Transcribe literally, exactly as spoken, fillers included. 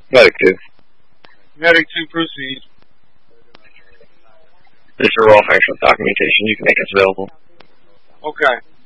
Medic two. Medic two, proceed. This is a raw functional documentation. You can make us available. Okay.